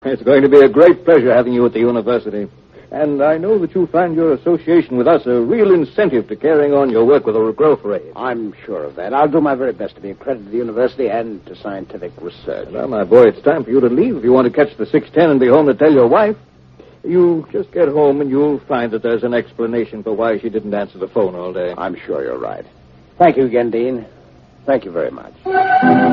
It's going to be a great pleasure having you at the university. And I know that you'll find your association with us a real incentive to carrying on your work with the growth rate. I'm sure of that. I'll do my very best to be a credit to the university and to scientific research. Well, my boy, it's time for you to leave if you want to catch the 6:10 and be home to tell your wife. You just get home and you'll find that there's an explanation for why she didn't answer the phone all day. I'm sure you're right. Thank you again, Dean. Thank you very much.